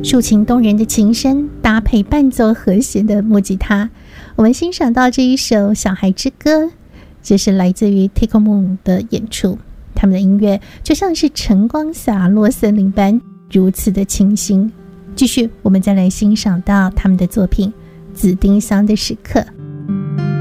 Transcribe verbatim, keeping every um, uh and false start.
抒情动人的琴声搭配伴奏和谐的木吉他，我们欣赏到这一首《小孩之歌》，这是来自于 Tico Moon 的演出。他们的音乐就像是晨光洒落森林般，如此的清新。继续，我们再来欣赏到他们的作品《紫丁香的时刻》。